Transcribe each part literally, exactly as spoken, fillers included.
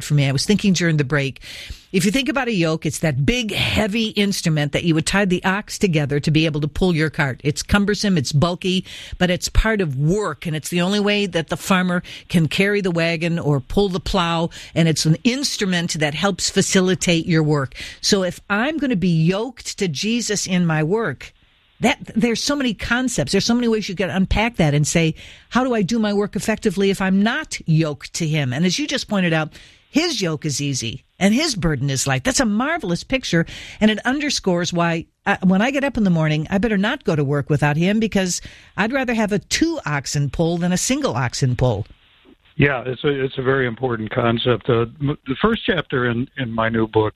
out for me. I was thinking during the break, if you think about a yoke, it's that big, heavy instrument that you would tie the ox together to be able to pull your cart. It's cumbersome, it's bulky, but it's part of work, and it's the only way that the farmer can carry the wagon or pull the plow, and it's an instrument that helps facilitate your work. So if I'm going to be yoked to Jesus in my work, that there's so many concepts. There's so many ways you can unpack that and say, how do I do my work effectively if I'm not yoked to him? And as you just pointed out, his yoke is easy and his burden is light. That's a marvelous picture, and it underscores why uh, when I get up in the morning, I better not go to work without him, because I'd rather have a two oxen pull than a single oxen pull. Yeah, it's a it's a very important concept. Uh, the first chapter in, in my new book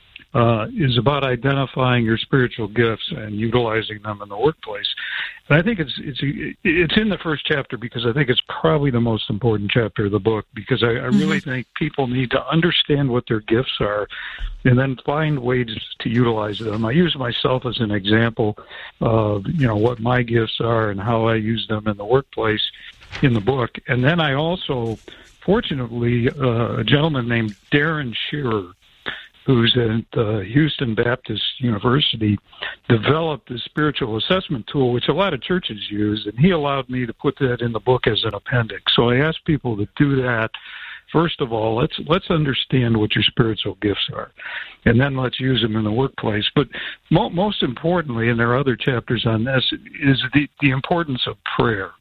uh, is about identifying your spiritual gifts and utilizing them in the workplace. And I think it's it's it's in the first chapter because I think it's probably the most important chapter of the book, because I, I really mm-hmm. think people need to understand what their gifts are and then find ways to utilize them. I use myself as an example of, you know, what my gifts are and how I use them in the workplace in the book. And then I also, fortunately, uh, a gentleman named Darren Shearer, who's at uh, Houston Baptist University, developed this spiritual assessment tool, which a lot of churches use, and he allowed me to put that in the book as an appendix. So I asked people to do that. First of all, let's let's understand what your spiritual gifts are, and then let's use them in the workplace. But mo- most importantly, and there are other chapters on this, is the, the importance of prayer.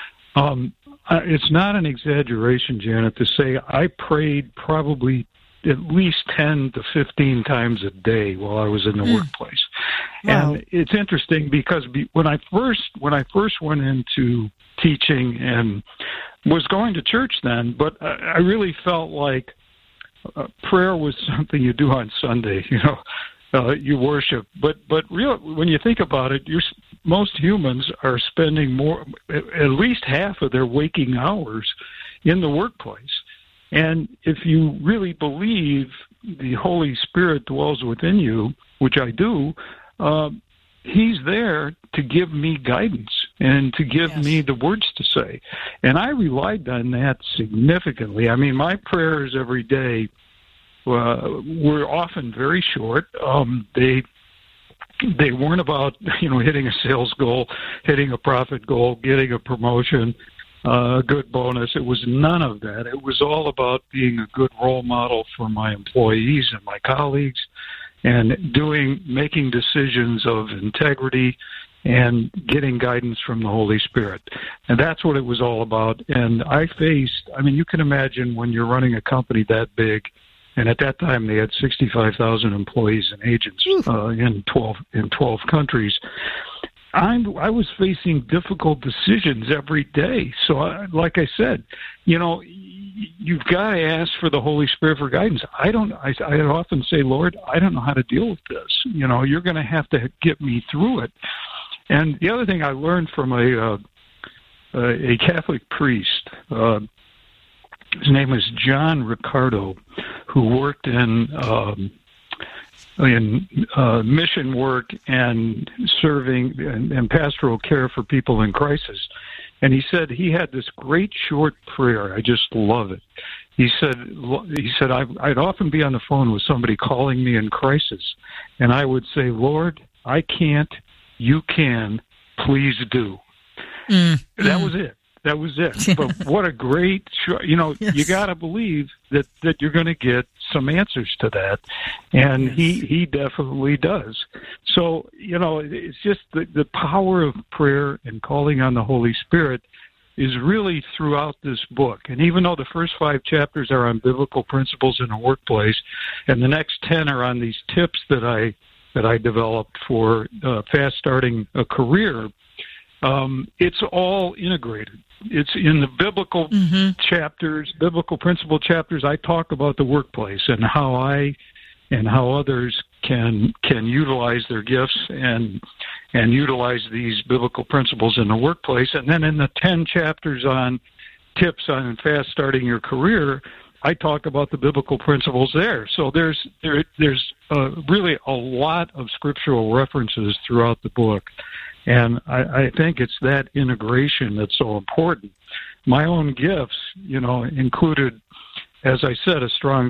Um, it's not an exaggeration, Janet, to say I prayed probably at least ten to fifteen times a day while I was in the mm. workplace. Wow. And it's interesting because when I first when I first went into teaching and was going to church then, but I really felt like uh, prayer was something you do on Sunday, you know. Uh, you worship, but but real when you think about it, you're, most humans are spending more, at least half of their waking hours in the workplace. And if you really believe the Holy Spirit dwells within you, which I do, uh, He's there to give me guidance and to give yes. me the words to say. And I relied on that significantly. I mean, my prayers every day Uh, were often very short. Um, they they weren't about, you know, hitting a sales goal, hitting a profit goal, getting a promotion, uh, a good bonus. It was none of that. It was all about being a good role model for my employees and my colleagues, and doing making decisions of integrity and getting guidance from the Holy Spirit. And that's what it was all about. And I faced, I mean, you can imagine when you're running a company that big. And at that time, they had sixty-five thousand employees and agents uh, in twelve in twelve countries. I'm, I was facing difficult decisions every day. So, I, like I said, you know, you've got to ask for the Holy Spirit for guidance. I don't. I, I often say, Lord, I don't know how to deal with this. You know, you're going to have to get me through it. And the other thing I learned from a uh, a Catholic priest. Uh, His name is John Ricardo, who worked in um, in uh, mission work and serving and, and pastoral care for people in crisis. And he said he had this great short prayer. I just love it. He said he said I'd, I'd often be on the phone with somebody calling me in crisis, and I would say, Lord, I can't, you can, please do. Mm, that mm. was it. That was it. But what a great, you know, yes. you got to believe that, that you're going to get some answers to that. And yes. he, he definitely does. So, you know, it's just the, the power of prayer and calling on the Holy Spirit is really throughout this book. And even though the first five chapters are on biblical principles in a workplace, and the next ten are on these tips that I, that I developed for uh, fast starting a career, um, it's all integrated. It's in the biblical mm-hmm. chapters, biblical principle chapters. I talk about the workplace and how I and how others can can utilize their gifts and and utilize these biblical principles in the workplace. And then in the ten chapters on tips on fast starting your career, I talk about the biblical principles there. So there's there there's uh, really a lot of scriptural references throughout the book. And I, I think it's that integration that's so important. My own gifts, you know, included, as I said, a strong